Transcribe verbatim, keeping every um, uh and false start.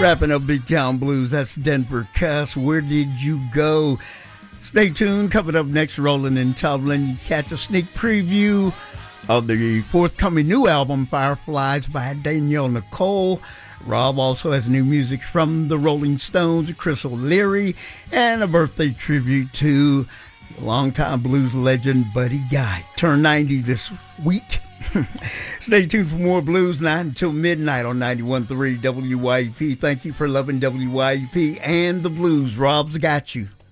Wrapping up Big Town Blues, that's Denver Cuss. Where did you go? Stay tuned. Coming up next, Rolling and Tumbling. Catch a sneak preview of the forthcoming new album, Fireflies, by Danielle Nicole. Rob also has new music from the Rolling Stones, Chris O'Leary, and a birthday tribute to longtime blues legend Buddy Guy. Turned ninety this week. Stay tuned for more blues, nine until midnight on ninety-one point three W Y U P. Thank you for loving W Y U P and the blues. Rob's got you.